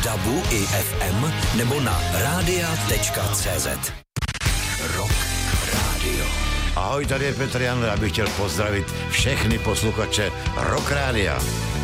DABu i FM nebo na radia.cz. Rock Radio. Ahoj, tady je Petr Jan, já bych chtěl pozdravit všechny posluchače Rock Rádia.